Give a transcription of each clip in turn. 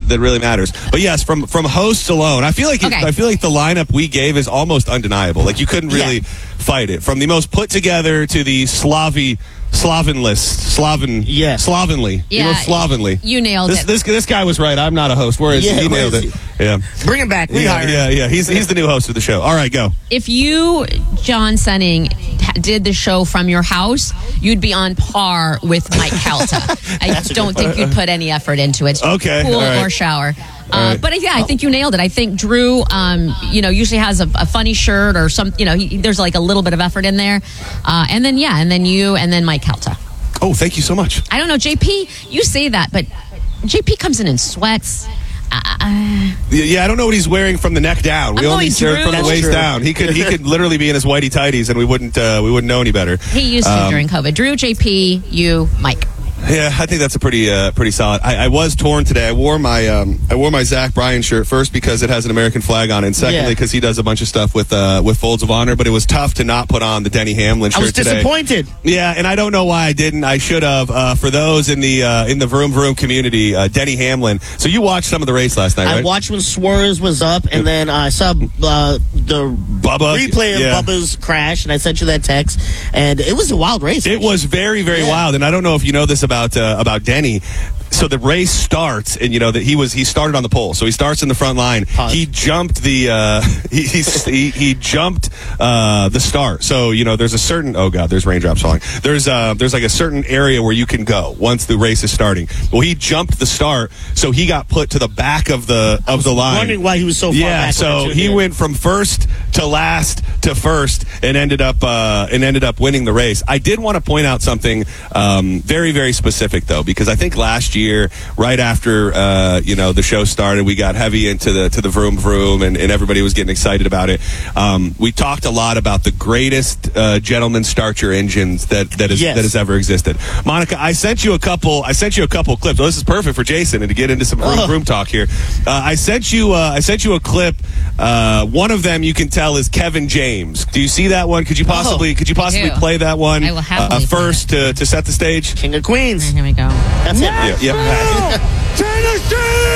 that really matters. But yes, from hosts alone, I feel like the lineup we gave is almost undeniable. Like you couldn't really fight it. From the most put together to the slovenly. Yeah. Slovenly. Yeah. You know, slovenly. You nailed it. This guy was right. I'm not a host. Where is he? He nailed it. Yeah. Bring him back. We hire him. Yeah. He's the new host of the show. All right, go. If you, John Senning, did the show from your house, you'd be on par with Mike Calta. I don't think you'd put any effort into it. Okay. Pool right. or shower. Right. But I think you nailed it. I think Drew, usually has a funny shirt or some, there's like a little bit of effort in there. And then you, and then Mike Calta. Oh, thank you so much. I don't know, JP, you say that, but JP comes in sweats. I don't know what he's wearing from the neck down. We only see it from the waist down. He could literally be in his whitey tighties, and we wouldn't know any better. He used to during COVID. Drew, JP, you, Mike. Yeah, I think that's a pretty solid. I was torn today. I wore my Zach Bryan shirt first because it has an American flag on it, and secondly because he does a bunch of stuff with Folds of Honor. But it was tough to not put on the Denny Hamlin shirt today. I was disappointed. Yeah, and I don't know why I didn't. I should have. For those in the Vroom Vroom community, Denny Hamlin. So you watched some of the race last night, right? I watched when Suarez was up, and then I saw the Bubba replay of Bubba's crash, and I sent you that text, and it was a wild race. It was very, very wild, and I don't know if you know this about Denny. So the race starts, and that he started on the pole. So he starts in the front line. He jumped the he jumped the start. So there's a certain there's raindrops falling. There's like a certain area where you can go once the race is starting. Well, he jumped the start, so he got put to the back of the line. Wondering why he was so far back. Yeah, so he went from first to last to first and ended up winning the race. I did want to point out something very, very specific though, because I think last year, right after the show started, we got heavy into the Vroom Vroom, and everybody was getting excited about it. We talked a lot about the greatest gentleman starter engines that has ever existed. Monica, I sent you a couple clips. Well, this is perfect for Jason and to get into some Vroom Vroom talk here. I sent you a clip. One of them you can tell is Kevin James. Do you see that one? Could you possibly play that one I will happily first to set the stage? King of Queens. Here we go. That's it. Yeah. Tennessee!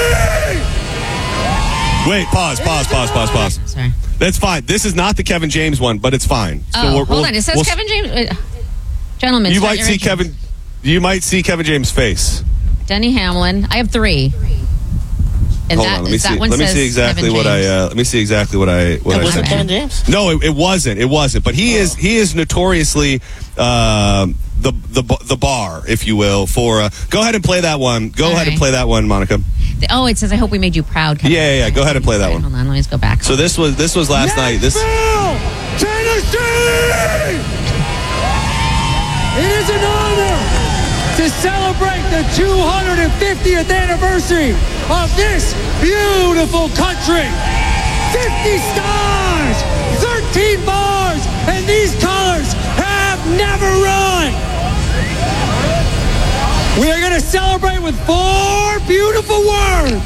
Wait, pause. Sorry. That's fine. This is not the Kevin James one, but it's fine. Hold on. It says Kevin James. Gentlemen, you might see Kevin James' face. Denny Hamlin. I have 3. And hold on, let me see exactly what I Was it Kevin James? No, it wasn't. But he is notoriously the bar, if you will. For go ahead and play that one. Go ahead and play that one, Monica. Oh, it says I hope we made you proud. Kevin. Yeah. Go ahead and play that one. Hold on, let me just go back. So this was last night. Tennessee! It is an honor to celebrate the 250th anniversary of this beautiful country. 50 stars, 13 bars, and these colors have never run. We are going to celebrate with 4 beautiful words.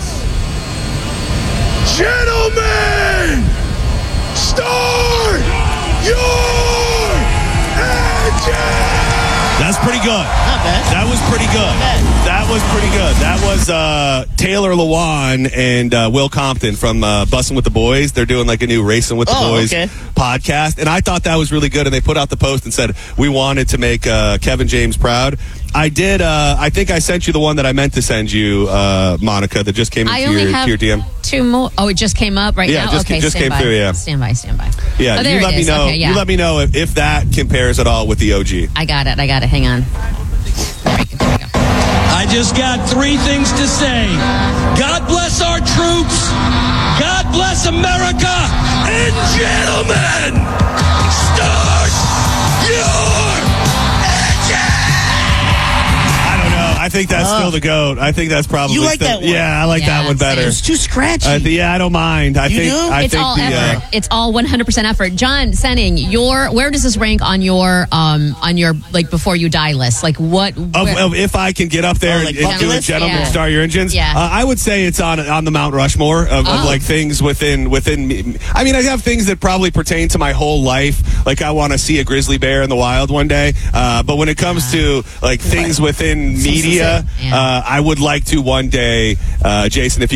Gentlemen, start your engine! That's pretty good. Not bad. That was pretty good. That was Taylor Lewan and Will Compton from Bussin' with the Boys. They're doing like a new Racing with the Boys podcast, and I thought that was really good. And they put out the post and said we wanted to make Kevin James proud. I did. I think I sent you the one that I meant to send you, Monica, that just came into your DM. 2 more. Oh, it just came up right now? Yeah, it just came through, yeah. Stand by. Yeah, you let me know. Okay, you let me know if that compares at all with the OG. I got it. Hang on. There we go. I just got 3 things to say. God bless our troops. God bless America. And gentlemen, start your engine! I don't know. I think that's still the GOAT. I think that's probably You like that one? Yeah, I like that one better. It's too scratchy. I don't mind. It's all effort. It's all 100% effort. John Senning, where does this rank on your like before you die list? Like what? If I can get up there and do a gentleman start your engines, I would say it's on the Mount Rushmore of like things within me. I mean, I have things that probably pertain to my whole life. Like I want to see a grizzly bear in the wild one day. But when it comes to like things within media, I would like to one day, Jason, if you